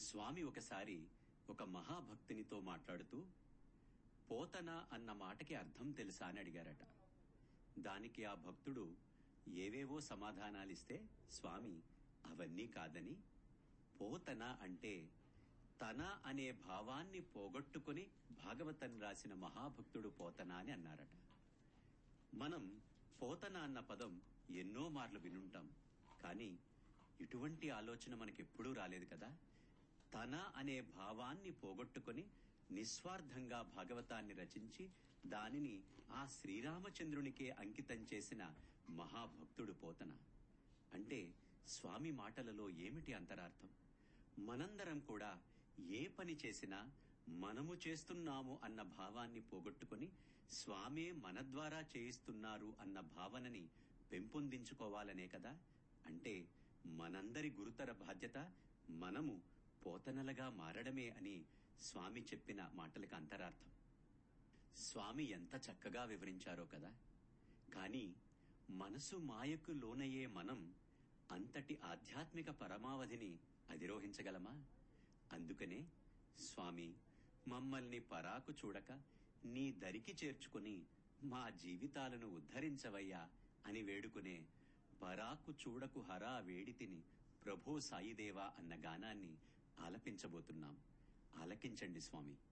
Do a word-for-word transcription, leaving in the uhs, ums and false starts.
స్వామి ఒకసారి ఒక మహాభక్తునితో మాట్లాడుతూ పోతన అన్న మాటకి అర్థం తెలుసా అని అడిగారట. దానికి ఆ భక్తుడు ఏవేవో సమాధానాలిస్తే స్వామి అవన్నీ కాదని, పోతన అంటే తన అనే భావాన్ని పోగొట్టుకుని భాగవతం రాసిన మహాభక్తుడు పోతన అని అన్నారట. మనం పోతన అన్న పదం ఎన్నో మార్లు వినుంటాం, కానీ ఇటువంటి ఆలోచన మనకెప్పుడూ రాలేదు కదా. తన అనే భావాన్ని పోగొట్టుకుని నిస్వార్థంగా భాగవతాన్ని రచించి దానిని ఆ శ్రీరామచంద్రునికే అంకితం చేసిన మహాభక్తుడు పోతన. అంటే స్వామి మాటలలో ఏమిటి అంతరార్థం? మనందరం కూడా ఏ పని చేసినా మనము చేస్తున్నాము అన్న భావాన్ని పోగొట్టుకుని స్వామే మన ద్వారా చేయిస్తున్నారు అన్న భావనని పెంపొందించుకోవాలనే కదా. అంటే మనందరి గురుతర బాధ్యత మనము పోతనలుగా మారడమే అని స్వామి చెప్పిన మాటలకు అంతరార్థం. స్వామి ఎంత చక్కగా వివరించారో కదా. కాని మనసు మాయకు లోనయ్యే మనం అంతటి ఆధ్యాత్మిక పరమావధిని అధిరోహించగలమా? అందుకనే స్వామి మమ్మల్ని పరాకు చూడక నీ దరికి చేర్చుకుని మా జీవితాలను ఉద్ధరించవయ్యా అని వేడుకునే పరాకు చూడకు హరా వేడితిని ప్రభో సాయిదేవా అన్న గానాన్ని ఆలపించబోతున్నాం. ఆలకించండి స్వామి.